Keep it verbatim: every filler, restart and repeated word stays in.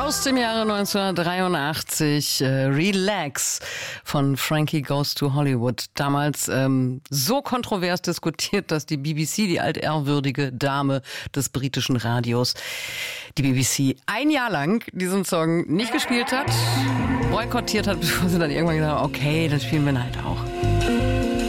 Aus dem Jahre neunzehnhundertdreiundachtzig, äh, Relax von Frankie Goes to Hollywood. Damals ähm, so kontrovers diskutiert, dass die B B C, die altehrwürdige Dame des britischen Radios, die B B C ein Jahr lang diesen Song nicht gespielt hat, boykottiert hat, bevor sie dann irgendwann gesagt haben, okay, dann spielen wir ihn halt auch.